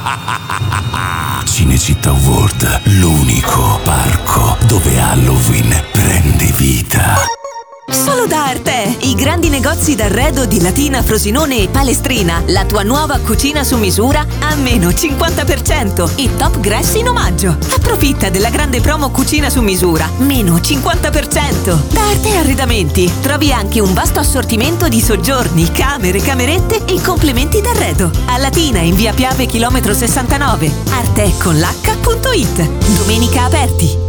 Cinecittà World, l'unico parco dove Halloween prende vita. Solo da Arte, i grandi negozi d'arredo di Latina, Frosinone e Palestrina. La tua nuova cucina su misura a meno 50% e Top Grass in omaggio. Approfitta della grande promo cucina su misura, meno 50%. Da Arte Arredamenti trovi anche un vasto assortimento di soggiorni, camere, camerette e complementi d'arredo. A Latina in via Piave chilometro 69. arteconlh.it. Domenica aperti.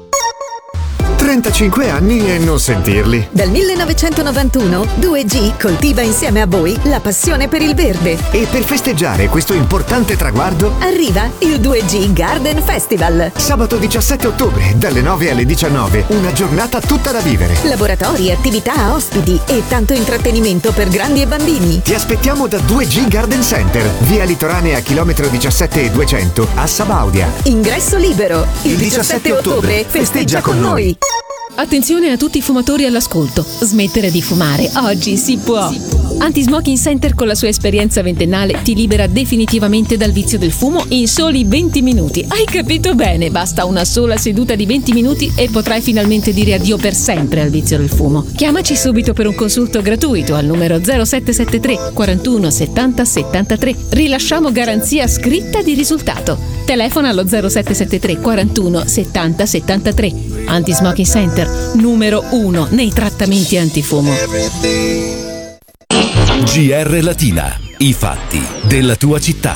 35 anni e non sentirli. Dal 1991 2G coltiva insieme a voi la passione per il verde. E per festeggiare questo importante traguardo Arriva il 2G Garden Festival. sabato 17 ottobre dalle 9 alle 19, una giornata tutta da vivere. Laboratori, attività, ospiti e tanto intrattenimento per grandi e bambini. Ti aspettiamo da 2G Garden Center, via Litoranea chilometro 17 e 200 a Sabaudia. Ingresso libero. Il 17 ottobre festeggia con noi. Attenzione a tutti i fumatori all'ascolto. Smettere di fumare. Oggi si può. Anti-Smoking Center con la sua esperienza ventennale ti libera definitivamente dal vizio del fumo in soli 20 minuti. Hai capito bene? Basta una sola seduta di 20 minuti e potrai finalmente dire addio per sempre al vizio del fumo. Chiamaci subito per un consulto gratuito al numero 0773 41 70 73. Rilasciamo garanzia scritta di risultato. Telefona allo 0773 41 70 73. Anti-Smoking Center, numero 1 nei trattamenti antifumo. GR Latina, i fatti della tua città.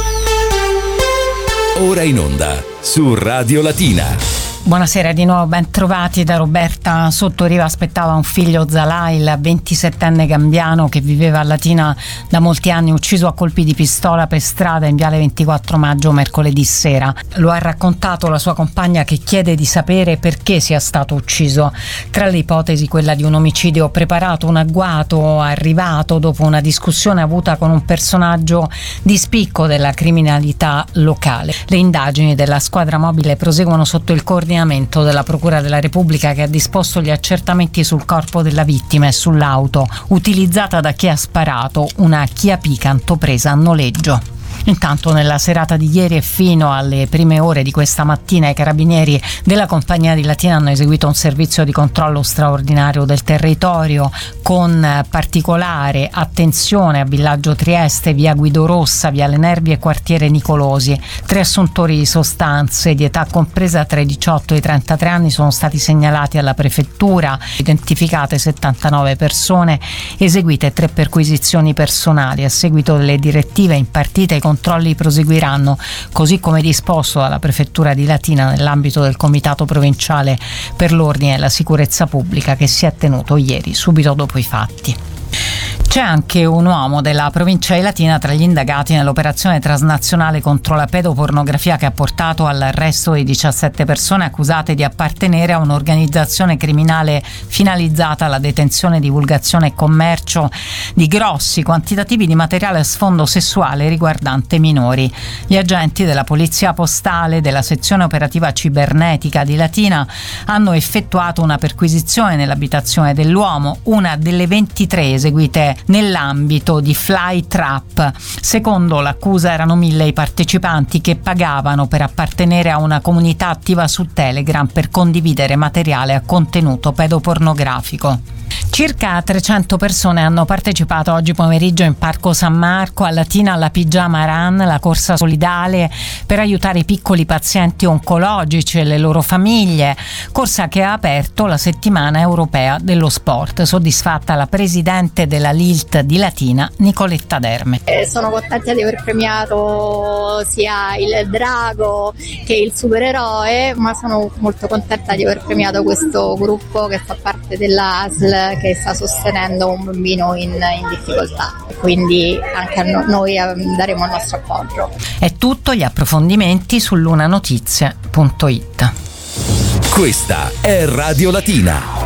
Ora in onda su Radio Latina. Buonasera di nuovo, ben trovati da Roberta. Sottoriva aspettava un figlio Zalà, il 27enne gambiano che viveva a Latina da molti anni, ucciso a colpi di pistola per strada in viale 24 maggio mercoledì sera. Lo ha raccontato la sua compagna, che chiede di sapere perché sia stato ucciso. Tra le ipotesi quella di un omicidio preparato, un agguato arrivato dopo una discussione avuta con un personaggio di spicco della criminalità locale. Le indagini della squadra mobile proseguono sotto il coordinamento della Procura della Repubblica, che ha disposto gli accertamenti sul corpo della vittima e sull'auto utilizzata da chi ha sparato, una Kia Picanto presa a noleggio. Intanto nella serata di ieri e fino alle prime ore di questa mattina i carabinieri della Compagnia di Latina hanno eseguito un servizio di controllo straordinario del territorio con particolare attenzione a Villaggio Trieste, via Guido Rossa, viale Nervi e quartiere Nicolosi. 3 assuntori di sostanze di età compresa tra i 18 e i 33 anni sono stati segnalati alla prefettura, identificate 79 persone, eseguite 3 perquisizioni personali. A seguito delle direttive impartite i controlli proseguiranno, così come disposto dalla Prefettura di Latina nell'ambito del Comitato Provinciale per l'Ordine e la Sicurezza Pubblica, che si è tenuto ieri, subito dopo i fatti. C'è anche un uomo della provincia di Latina tra gli indagati nell'operazione transnazionale contro la pedopornografia, che ha portato all'arresto di 17 persone accusate di appartenere a un'organizzazione criminale finalizzata alla detenzione, divulgazione e commercio di grossi quantitativi di materiale a sfondo sessuale riguardante minori. Gli agenti della Polizia Postale della sezione operativa cibernetica di Latina hanno effettuato una perquisizione nell'abitazione dell'uomo, una delle 23 eseguite nell'ambito di Fly Trap. Secondo l'accusa erano 1000 i partecipanti che pagavano per appartenere a una comunità attiva su Telegram per condividere materiale a contenuto pedopornografico. Circa 300 persone hanno partecipato oggi pomeriggio in Parco San Marco a Latina alla Pigiama Run, la corsa solidale per aiutare i piccoli pazienti oncologici e le loro famiglie, corsa che ha aperto la settimana europea dello sport. Soddisfatta la presidente della LILT di Latina, Nicoletta Derme. Sono contenta di aver premiato sia il drago che il supereroe, ma sono molto contenta di aver premiato questo gruppo che fa parte della ASL, che sta sostenendo un bambino in difficoltà, quindi anche a noi daremo il nostro appoggio. È tutto, gli approfondimenti su lunanotizie.it. Questa è Radio Latina.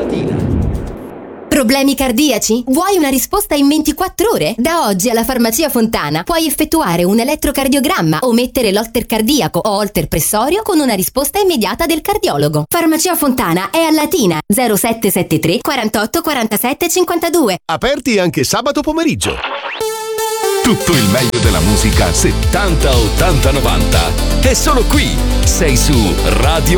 Problemi cardiaci? Vuoi una risposta in 24 ore? Da oggi alla Farmacia Fontana puoi effettuare un elettrocardiogramma o mettere l'holter cardiaco o holter pressorio con una risposta immediata del cardiologo. Farmacia Fontana è a Latina, 0773 48 47 52. Aperti anche sabato pomeriggio. Tutto il meglio della musica 70, 80, 90. È solo qui. Sei su Radio